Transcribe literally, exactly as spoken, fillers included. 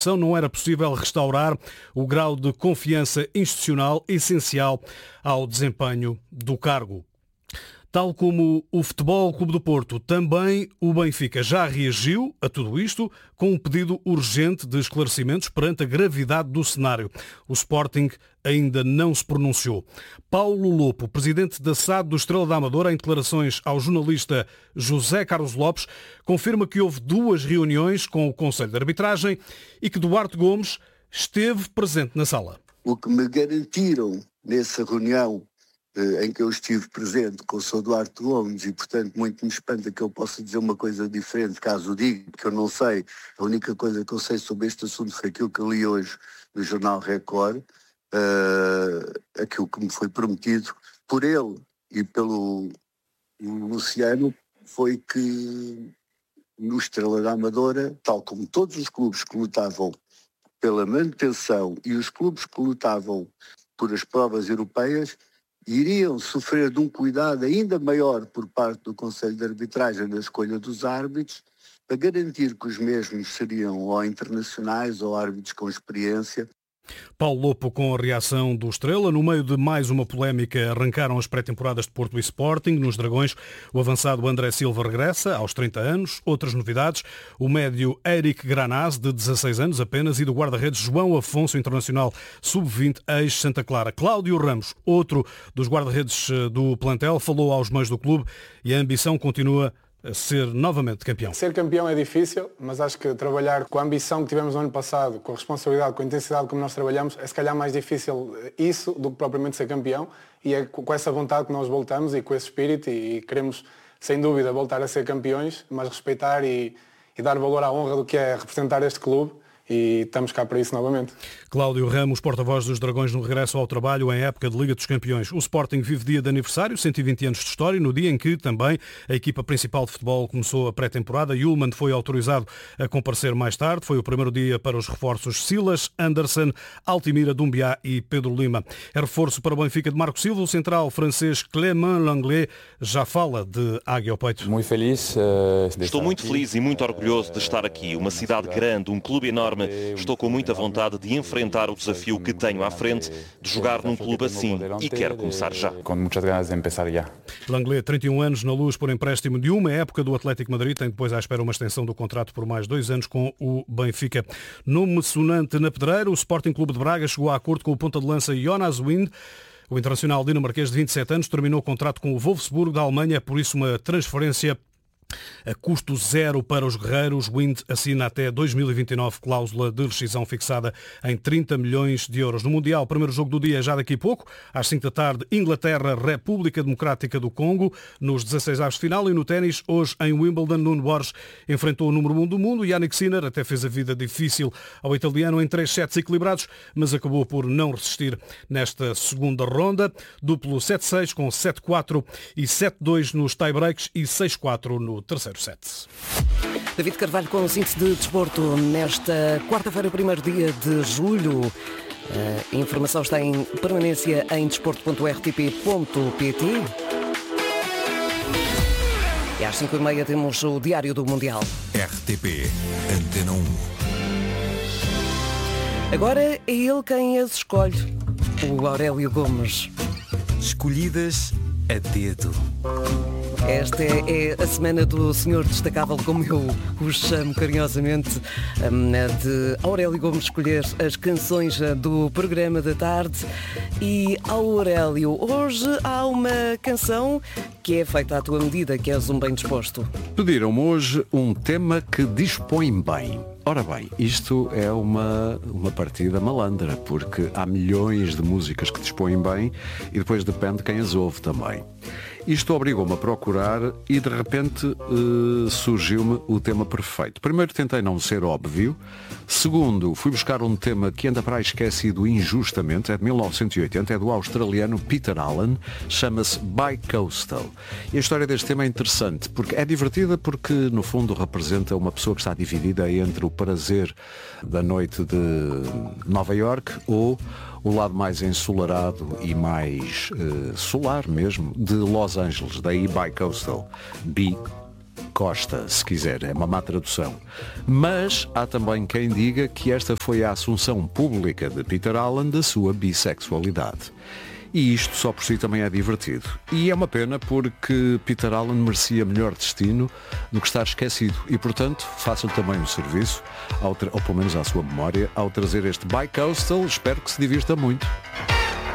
não era possível restaurar o grau de confiança institucional essencial ao desempenho do cargo. Tal como o Futebol Clube do Porto, também o Benfica já reagiu a tudo isto com um pedido urgente de esclarecimentos perante a gravidade do cenário. O Sporting ainda não se pronunciou. Paulo Lopo, presidente da S A D do Estrela da Amadora, em declarações ao jornalista José Carlos Lopes, confirma que houve duas reuniões com o Conselho de Arbitragem e que Duarte Gomes esteve presente na sala. O que me garantiram nessa reunião em que eu estive presente com o senhor Duarte Gomes e, portanto, muito me espanta que eu possa dizer uma coisa diferente, caso diga, porque eu não sei. A única coisa que eu sei sobre este assunto foi aquilo que eu li hoje no Jornal Record, uh, aquilo que me foi prometido por ele e pelo Luciano, foi que no Estrela da Amadora, tal como todos os clubes que lutavam pela manutenção e os clubes que lutavam por as provas europeias, iriam sofrer de um cuidado ainda maior por parte do Conselho de Arbitragem na escolha dos árbitros, para garantir que os mesmos seriam ou internacionais ou árbitros com experiência. Paulo Lopo com a reação do Estrela. No meio de mais uma polémica, arrancaram as pré-temporadas de Porto e Sporting. Nos Dragões, o avançado André Silva regressa aos trinta anos. Outras novidades, o médio Eric Granaz, de dezasseis anos apenas, e do guarda-redes João Afonso, internacional sub vinte, ex-Santa Clara. Cláudio Ramos, outro dos guarda-redes do plantel, falou aos meios do clube e a ambição continua a ser novamente campeão. Ser campeão é difícil, mas acho que trabalhar com a ambição que tivemos no ano passado, com a responsabilidade, com a intensidade como nós trabalhamos, é se calhar mais difícil isso do que propriamente ser campeão, e é com essa vontade que nós voltamos e com esse espírito, e queremos sem dúvida voltar a ser campeões, mas respeitar e, e dar valor à honra do que é representar este clube. E estamos cá para isso novamente. Cláudio Ramos, porta-voz dos Dragões no regresso ao trabalho em época de Liga dos Campeões. O Sporting vive dia de aniversário, cento e vinte anos de história, no dia em que também a equipa principal de futebol começou a pré-temporada. Yulman foi autorizado a comparecer mais tarde. Foi o primeiro dia para os reforços Silas, Anderson, Altimira, Dumbiá e Pedro Lima. É reforço para o Benfica de Marco Silva. O central francês Clément Lenglet já fala de águia ao peito. Muito feliz. Uh, Estou muito feliz e muito orgulhoso de estar aqui. Uma cidade grande, um clube enorme. Estou com muita vontade de enfrentar o desafio que tenho à frente, de jogar num clube assim, e quero começar já. Com muitas ganas de começar já. Lenglet, trinta e um anos, na luz por empréstimo de uma época do Atlético Madrid, tem depois à espera uma extensão do contrato por mais dois anos com o Benfica. Nome sonante na pedreira, o Sporting Clube de Braga chegou a acordo com o ponta de lança Jonas Wind. O internacional dinamarquês de vinte e sete anos terminou o contrato com o Wolfsburg da Alemanha, por isso uma transferência a custo zero para os guerreiros. Wind assina até dois mil e vinte e nove cláusula de rescisão fixada em trinta milhões de euros. No Mundial, primeiro jogo do dia já daqui a pouco, às cinco da tarde, Inglaterra, República Democrática do Congo, nos dezasseis avos de final. E no ténis, hoje em Wimbledon, Nuno Borges enfrentou o número um do mundo. Yannick Sinner até fez a vida difícil ao italiano em três sets equilibrados, mas acabou por não resistir nesta segunda ronda. Duplo sete seis com sete quatro e sete dois nos tie-breaks e seis quatro no terceiro set. David Carvalho com o síntese de desporto nesta quarta-feira, primeiro dia de julho. A informação está em permanência em desporto ponto r t p ponto p t. E às cinco e meia temos o Diário do Mundial. R T P, Antena um. Agora é ele quem as escolhe. O Aurélio Gomes. Escolhidas a dedo. Esta é a semana do senhor destacável, como eu o chamo carinhosamente, de Aurélio Gomes escolher as canções do programa da tarde. E Aurélio, hoje há uma canção que é feita à tua medida, que és um bem disposto. Pediram-me hoje um tema que dispõe bem. Ora bem, isto é uma, uma partida malandra, porque há milhões de músicas que dispõem bem e depois depende quem as ouve também. Isto obrigou-me a procurar e de repente uh, surgiu-me o tema perfeito. Primeiro tentei não ser óbvio. Segundo, fui buscar um tema que anda para aí esquecido injustamente. É de mil novecentos e oitenta, é do australiano Peter Allen. Chama-se Bi-Coastal. E a história deste tema é interessante, porque é divertida porque no fundo representa uma pessoa que está dividida entre o prazer da noite de Nova Iorque ou o lado mais ensolarado e mais uh, solar mesmo de Los Angeles, daí Bi-Coastal. Bi Costa, se quiser, é uma má tradução. Mas há também quem diga que esta foi a assunção pública de Peter Allen da sua bissexualidade. E isto só por si também é divertido. E é uma pena porque Peter Allen merecia melhor destino do que estar esquecido. E, portanto, façam também um serviço, ao tra- ou pelo menos à sua memória, ao trazer este Bicoastal. Espero que se divirta muito.